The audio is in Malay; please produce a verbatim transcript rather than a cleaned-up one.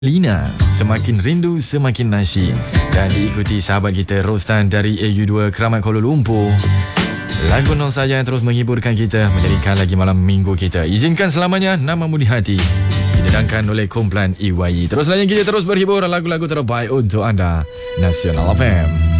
Lina, semakin rindu semakin nasyid. Dan diikuti sahabat kita Rostan dari A U dua Keramat Kuala Lumpur. Lagu Non Saja yang terus menghiburkan kita, menjadikan lagi malam minggu kita. Izinkan selamanya Nama Mudi Hati didedangkan oleh kumpulan E Y E. Terus layan kita, terus berhibur lagu-lagu terbaik untuk anda. Nasional F M.